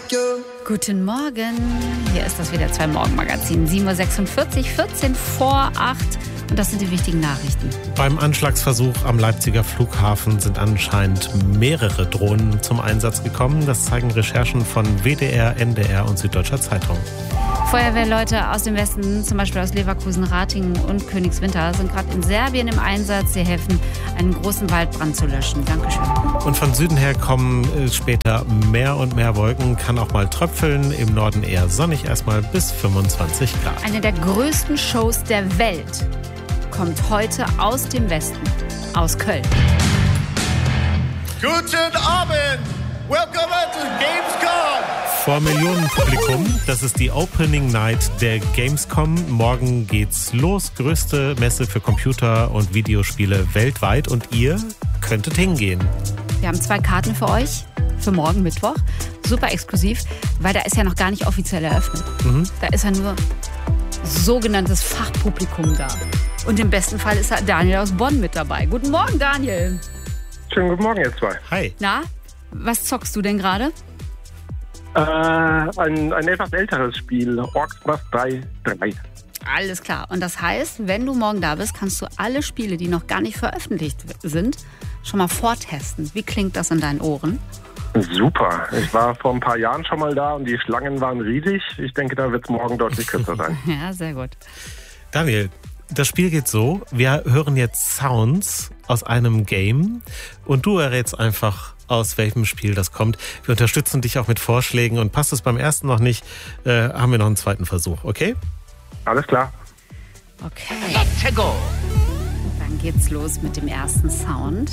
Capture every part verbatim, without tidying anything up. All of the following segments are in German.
Guten Morgen, hier ist das W D R zwei Morgenmagazin, sieben Uhr sechsundvierzig, vierzehn vor acht. Und das sind die wichtigen Nachrichten. Beim Anschlagsversuch am Leipziger Flughafen sind anscheinend mehrere Drohnen zum Einsatz gekommen. Das zeigen Recherchen von W D R, N D R und Süddeutscher Zeitung. Feuerwehrleute aus dem Westen, zum Beispiel aus Leverkusen, Ratingen und Königswinter, sind gerade in Serbien im Einsatz. Sie helfen, einen großen Waldbrand zu löschen. Dankeschön. Und von Süden her kommen später mehr und mehr Wolken, kann auch mal tröpfeln. Im Norden eher sonnig, erstmal bis fünfundzwanzig Grad. Eine der größten Shows der Welt kommt heute aus dem Westen, aus Köln. Guten Abend! Welcome to Gamescom! Vor Millionenpublikum, das ist die Opening Night der Gamescom. Morgen geht's los, größte Messe für Computer und Videospiele weltweit und ihr könntet hingehen. Wir haben zwei Karten für euch, für morgen Mittwoch, super exklusiv, weil da ist ja noch gar nicht offiziell eröffnet. Mhm. Da ist ja nur sogenanntes Fachpublikum da. Und im besten Fall ist da Daniel aus Bonn mit dabei. Guten Morgen, Daniel. Schönen guten Morgen, ihr zwei. Hi. Na, was zockst du denn gerade? Äh, ein, ein etwas älteres Spiel, Orcs Must Die drei. Alles klar. Und das heißt, wenn du morgen da bist, kannst du alle Spiele, die noch gar nicht veröffentlicht sind, schon mal vortesten. Wie klingt das in deinen Ohren? Super. Ich war vor ein paar Jahren schon mal da und die Schlangen waren riesig. Ich denke, da wird es morgen deutlich kürzer sein. Ja, sehr gut. Daniel, das Spiel geht so, wir hören jetzt Sounds aus einem Game und du errätst einfach, aus welchem Spiel das kommt. Wir unterstützen dich auch mit Vorschlägen und passt es beim ersten noch nicht, äh, haben wir noch einen zweiten Versuch, okay? Alles klar. Okay. Let's go! Dann geht's los mit dem ersten Sound.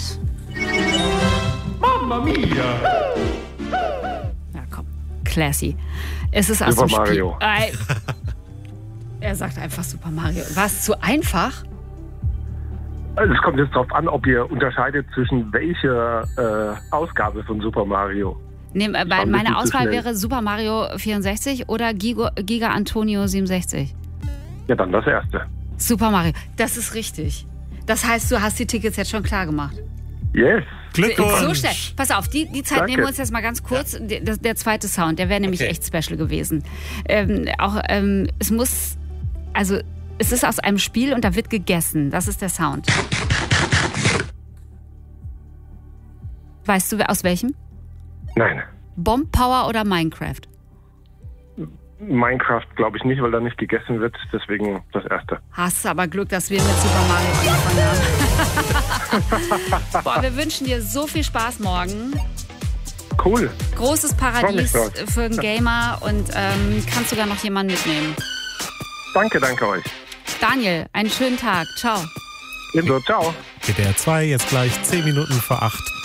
Mamma mia! Ja, komm. Classy. Es ist aus Super dem Spiel. Mario. Äh, er sagt einfach Super Mario. War es zu einfach? Also es kommt jetzt darauf an, ob ihr unterscheidet zwischen welcher äh, Ausgabe von Super Mario. Nee, äh, War ein meine bisschen zu Auswahl schnell. wäre Super Mario vierundsechzig oder Giga, Giga Antonio siebenundsechzig. Ja, dann das erste. Super Mario, das ist richtig. Das heißt, du hast die Tickets jetzt schon klar gemacht. Yes. Glückwunsch! So schnell. Pass auf, die, die Zeit Danke. nehmen wir uns jetzt mal ganz kurz. Der, der zweite Sound, der wäre nämlich Okay. echt special gewesen. Ähm, auch, ähm, es muss, also es ist aus einem Spiel und da wird gegessen. Das ist der Sound. Weißt du, aus welchem? Nein. Bomb Power oder Minecraft? Minecraft glaube ich nicht, weil da nicht gegessen wird. Deswegen das erste. Hast du aber Glück, dass wir mit Super Mario angefangen haben. Boah, wir wünschen dir so viel Spaß morgen. Cool. Großes Paradies Freu mich drauf. für einen Gamer und ähm, kannst sogar noch jemanden mitnehmen. Danke, danke euch. Daniel, einen schönen Tag. Ciao. Ebenso. Ciao. W D R zwei, jetzt gleich zehn Minuten vor acht.